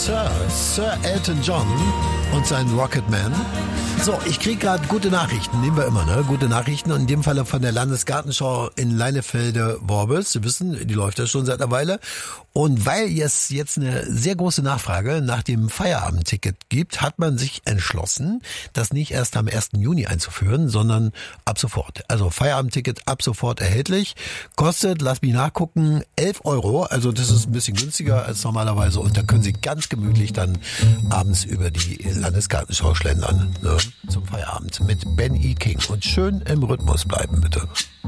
Sir Elton John und sein Rocketman. So, ich kriege gerade gute Nachrichten, nehmen wir immer, ne? Gute Nachrichten, und in dem Falle von der Landesgartenschau in Leinefelde-Worbis. Sie wissen, die läuft ja schon seit einer Weile. Und weil es jetzt eine sehr große Nachfrage nach dem Feierabendticket gibt, hat man sich entschlossen, das nicht erst am 1. Juni einzuführen, sondern ab sofort. Also Feierabendticket ab sofort erhältlich. Kostet, lass mich nachgucken, 11 Euro. Also das ist ein bisschen günstiger als normalerweise. Und da können Sie ganz gemütlich dann abends über die Landesgartenschau schlendern, ne? Zum Feierabend mit Ben E. King. Und schön im Rhythmus bleiben, bitte.